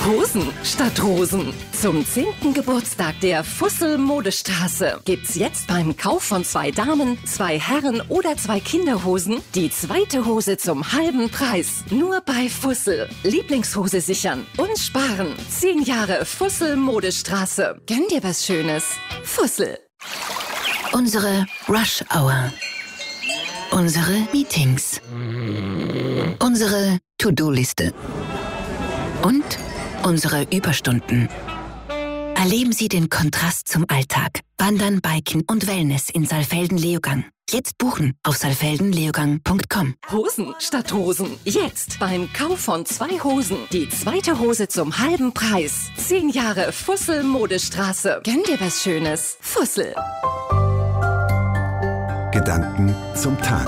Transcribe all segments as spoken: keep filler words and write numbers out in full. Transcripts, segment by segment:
Hosen statt Rosen. Zum zehnten Geburtstag der Fussel Modestraße gibt's jetzt beim Kauf von zwei Damen, zwei Herren oder zwei Kinderhosen die zweite Hose zum halben Preis. Nur bei Fussel. Lieblingshose sichern und sparen. Zehn Jahre Fussel Modestraße. Gönn dir was Schönes. Fussel. Unsere Rush Hour. Unsere Meetings. Unsere To-Do-Liste. Und unsere Überstunden. Erleben Sie den Kontrast zum Alltag. Wandern, Biken und Wellness in Saalfelden-Leogang. Jetzt buchen auf saalfelden leogang punkt com. Hosen statt Rosen. Jetzt beim Kauf von zwei Hosen die zweite Hose zum halben Preis. Zehn Jahre Fussel Modestraße. Gönn dir was Schönes. Fussel. Gedanken zum Tag.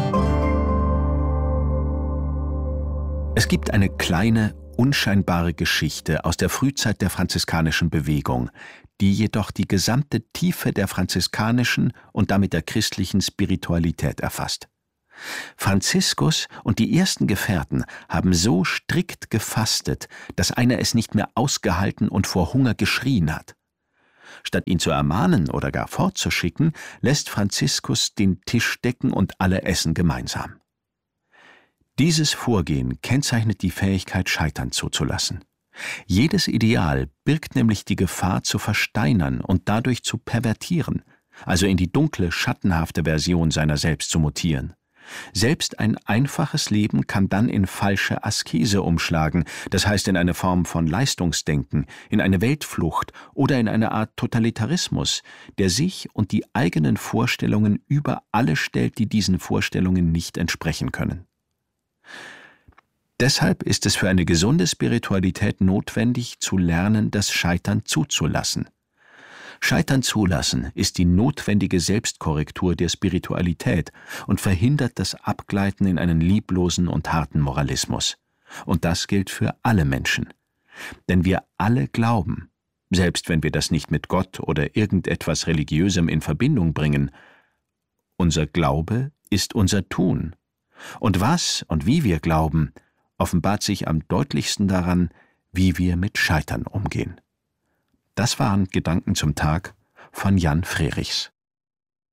Es gibt eine kleine, unscheinbare Geschichte aus der Frühzeit der franziskanischen Bewegung, die jedoch die gesamte Tiefe der franziskanischen und damit der christlichen Spiritualität erfasst. Franziskus und die ersten Gefährten haben so strikt gefastet, dass einer es nicht mehr ausgehalten und vor Hunger geschrien hat. Statt ihn zu ermahnen oder gar fortzuschicken, lässt Franziskus den Tisch decken und alle essen gemeinsam. Dieses Vorgehen kennzeichnet die Fähigkeit, Scheitern zuzulassen. Jedes Ideal birgt nämlich die Gefahr, zu versteinern und dadurch zu pervertieren, also in die dunkle, schattenhafte Version seiner selbst zu mutieren. Selbst ein einfaches Leben kann dann in falsche Askese umschlagen, das heißt in eine Form von Leistungsdenken, in eine Weltflucht oder in eine Art Totalitarismus, der sich und die eigenen Vorstellungen über alle stellt, die diesen Vorstellungen nicht entsprechen können. Deshalb ist es für eine gesunde Spiritualität notwendig, zu lernen, das Scheitern zuzulassen. Scheitern zulassen ist die notwendige Selbstkorrektur der Spiritualität und verhindert das Abgleiten in einen lieblosen und harten Moralismus. Und das gilt für alle Menschen. Denn wir alle glauben, selbst wenn wir das nicht mit Gott oder irgendetwas Religiösem in Verbindung bringen. Unser Glaube ist unser Tun. Und was und wie wir glauben, offenbart sich am deutlichsten daran, wie wir mit Scheitern umgehen. Das waren Gedanken zum Tag von Jan Frerichs.